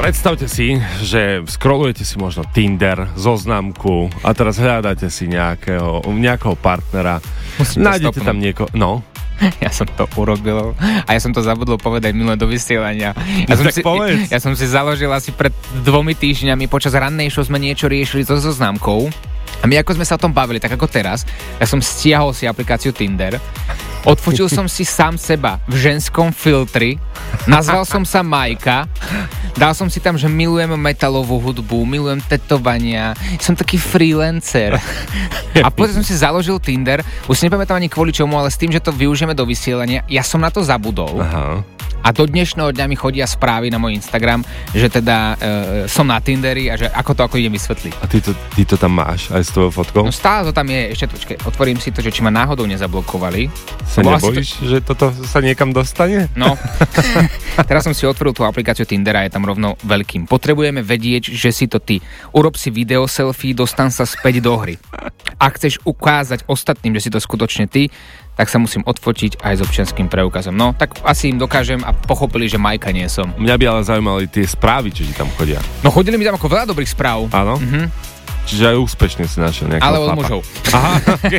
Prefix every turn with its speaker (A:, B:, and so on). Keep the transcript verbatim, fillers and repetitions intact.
A: Predstavte si, že scrollujete si možno Tinder, zoznamku a teraz hľadáte si nejakého, nejakého partnera.
B: Musím
A: nájdete tam niekoho, no.
B: Ja som to urobil a ja som to zabudol povedať minulé do vysielania. Ja,
A: no,
B: som
A: tak
B: si,
A: povedz.
B: ja som si založil asi pred dvomi týždňami, počas rannej show sme niečo riešili so zoznamkou a my ako sme sa o tom bavili, tak ako teraz, ja som stiahol si aplikáciu Tinder, odfotil som si sám seba v ženskom filtri, nazval som sa Majka, dal som si tam, že milujem metalovú hudbu, milujem tetovania, som taký freelancer. A potom som si založil Tinder, už si nepamätám ani kvôli čomu, ale s tým, že to využijeme do vysielania, ja som na to zabudol.
A: Aha.
B: A do dnešného dňa mi chodia správy na môj Instagram, že teda e, som na Tinderi a že ako to ako idem vysvetliť.
A: A ty to, ty to tam máš aj s tvojou fotkou?
B: No stále to tam je, ešte počkej, otvorím si to, že či ma náhodou nezablokovali.
A: Sa nebojíš, to... že toto sa niekam dostane?
B: No, teraz som si otvoril tú aplikáciu Tindera, je tam rovno veľkým. Potrebujeme vedieť, že si to ty. Urob si video selfie, dostan sa späť do hry. Ak chceš ukázať ostatným, že si to skutočne ty, tak sa musím odfotiť aj s občianskym preukazom. No, tak asi im dokážem a pochopili, že Majka nie som.
A: Mňa by ale zaujímali tie správy, čo ti tam chodia.
B: No chodili mi tam ako veľa dobrých správ.
A: Áno?
B: Mhm.
A: Čiže aj úspešne si našiel nejakého
B: Ale od
A: chlapa.
B: mužov.
A: Aha,